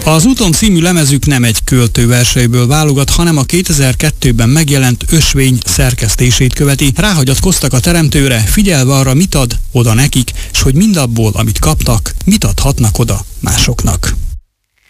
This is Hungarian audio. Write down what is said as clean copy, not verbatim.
Az Utom című lemezük nem egy költőverseiből válogat, hanem a 2002-ben megjelent Ösvény szerkesztését követi. Ráhagyatkoztak a teremtőre, figyelve arra, mit ad oda nekik, és hogy mindabból, amit kaptak, mit adhatnak oda másoknak.